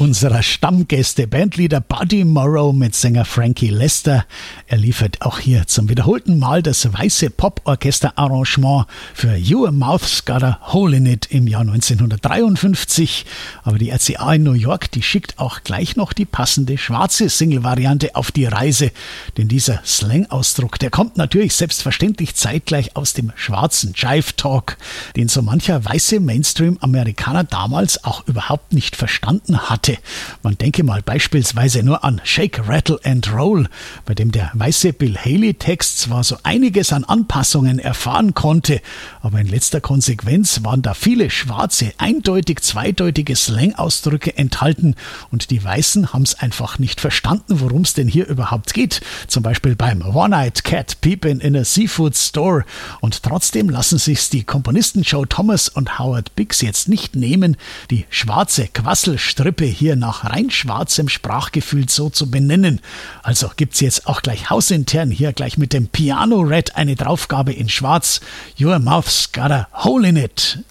unserer Stammgäste, Bandleader Buddy Morrow mit Sänger Frankie Lester. Er liefert auch hier zum wiederholten Mal das weiße Pop-Orchester-Arrangement für Your Mouth's Got a Hole in It im Jahr 1953. Aber die RCA in New York, die schickt auch gleich noch die passende schwarze Single-Variante auf die Reise. Denn dieser Slang-Ausdruck, der kommt natürlich selbstverständlich zeitgleich aus dem schwarzen Jive-Talk, den so mancher weiße Mainstream-Amerikaner damals auch überhaupt nicht verstanden hatte. Man denke mal beispielsweise nur an Shake, Rattle and Roll, bei dem der weiße Bill Haley-Text zwar so einiges an Anpassungen erfahren konnte, aber in letzter Konsequenz waren da viele schwarze, eindeutig zweideutige Slang-Ausdrücke enthalten und die Weißen haben es einfach nicht verstanden, worum es denn hier überhaupt geht. Zum Beispiel beim One-Eyed Cat Peepin' in a Seafood Store. Und trotzdem lassen sich's die Komponisten Joe Thomas und Howard Biggs jetzt nicht nehmen, die schwarze Quasselstrippe hier nach rein schwarzem Sprachgefühl so zu benennen. Also gibt's jetzt auch gleich hausintern hier gleich mit dem Piano Red eine Draufgabe in Schwarz. Your Mouth's Got a Hole in It.